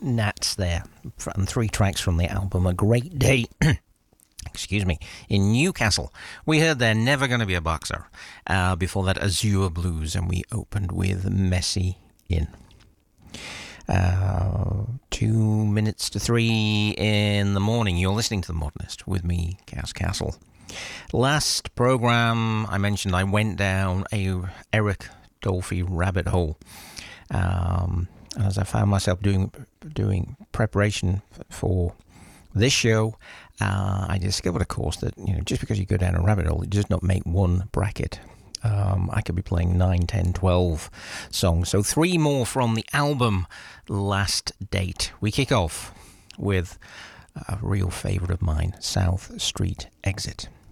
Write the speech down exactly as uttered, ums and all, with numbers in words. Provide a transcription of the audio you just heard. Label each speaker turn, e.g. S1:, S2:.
S1: Nats there, and three tracks from the album A Great Day. Excuse me, in Newcastle. We heard They're Never Gonna Be a Boxer. Uh, before that, Azure Blues, and we opened with Messy In. Uh, two minutes to three in the morning. You're listening to The Modernist with me, Chaos Castle. Last program, I mentioned I went down a Eric Dolphy rabbit hole. Um, as I found myself doing doing preparation for this show, uh, I discovered, of course, that you know just because you go down a rabbit hole, it does not make one bracket. Um, I could be playing nine, ten, twelve songs. So three more from the album Last Date. We kick off with a real favourite of mine, South Street Exit.